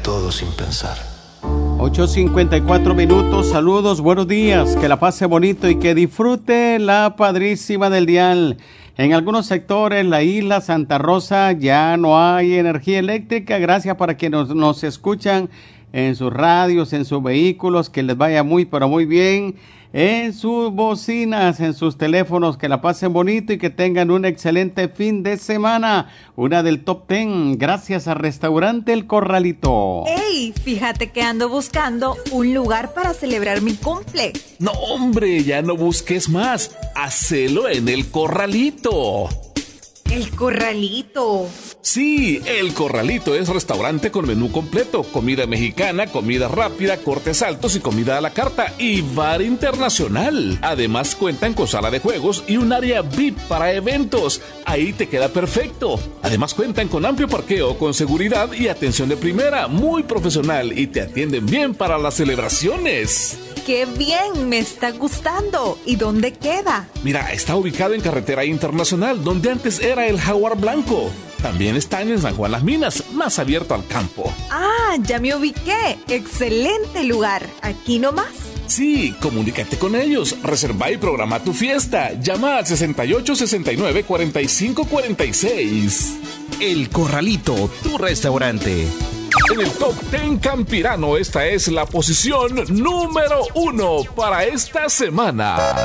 todo sin pensar. 8:54 minutos, saludos, buenos días, que la pase bonito y que disfrute la padrísima del dial. En algunos sectores, la isla Santa Rosa, ya no hay energía eléctrica. Gracias para quienes nos escuchan en sus radios, en sus vehículos, que les vaya muy, pero muy bien. En sus bocinas, en sus teléfonos, que la pasen bonito y que tengan un excelente fin de semana. Una del Top 10, gracias a Restaurante El Corralito. ¡Ey! Fíjate que ando buscando un lugar para celebrar mi cumple. No, hombre, ya no busques más. Hacelo en El Corralito. El Corralito. Sí, El Corralito es restaurante con menú completo, comida mexicana, comida rápida, cortes altos y comida a la carta y bar internacional. Además cuentan con sala de juegos y un área VIP para eventos. Ahí te queda perfecto. Además cuentan con amplio parqueo, con seguridad y atención de primera, muy profesional, y te atienden bien para las celebraciones. ¡Qué bien! Me está gustando. ¿Y dónde queda? Mira, está ubicado en Carretera Internacional, donde antes era el Jaguar Blanco. También están en San Juan Las Minas, más abierto al campo. ¡Ah, ya me ubiqué! ¡Excelente lugar! ¿Aquí nomás? Sí, comunícate con ellos, reserva y programa tu fiesta. Llama al 6869-4546. El Corralito, tu restaurante. En el Top 10 Campirano, esta es la posición número 1 para esta semana.